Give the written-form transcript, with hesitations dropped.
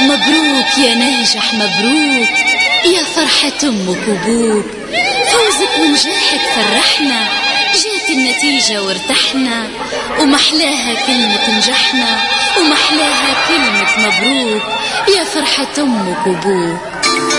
مبروك يا ناجح مبروك، يا فرحة أمك وأبوك، فوزك ونجاحك فرحنا، جات النتيجة وارتحنا، ومحلاها كلمة نجحنا، ومحلاها كلمة مبروك، يا فرحة أمك وأبوك.